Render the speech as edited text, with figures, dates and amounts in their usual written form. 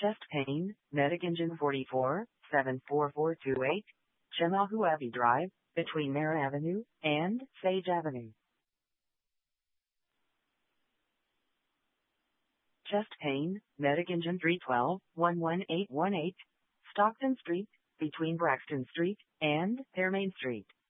Chest pain, medic engine 44, 74428, Chemahu Abbey Drive, between Mare Avenue and Sage Avenue. Chest pain, medic engine 312, 11818, Stockton Street, between Braxton Street and Fairmain Street.